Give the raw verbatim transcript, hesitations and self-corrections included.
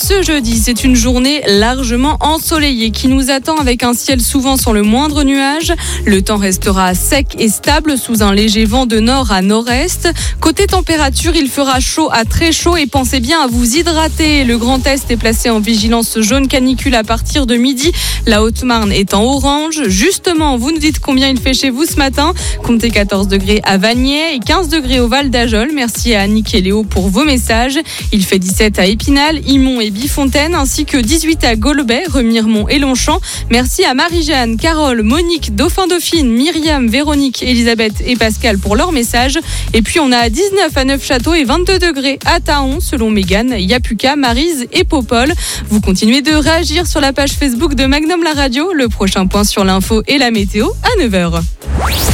ce jeudi, c'est une journée largement ensoleillée qui nous attend avec un ciel souvent sans le moindre nuage. Le temps restera sec et stable sous un léger vent de nord à nord-est. Côté température, il fera chaud à très chaud et pensez bien à vous hydrater. Le Grand Est est placé en vigilance jaune canicule à partir de midi. La Haute-Marne est en orange. Justement, vous nous dites combien il fait chez vous ce matin. Comptez quatorze degrés à Vagney et quinze degrés au Val d'Ajol. Merci à Annick et Léo pour vos messages. Il fait dix-sept à Épinal, Imont et Bifontaine, ainsi que dix-huit à Golbet, Remiremont et Longchamp. Merci à Marie-Jeanne, Carole, Monique, Dauphin-Dauphine, Myriam, Véronique, Elisabeth et Pascal pour leurs messages. Et puis on a dix-neuf à Neufchâteau et vingt-deux degrés à Taon, selon Mégane, Yapuka, Maryse et Popol. Vous continuez de réagir sur la page Facebook de Magnum La Radio. Le prochain point sur l'info et la météo à neuf heures.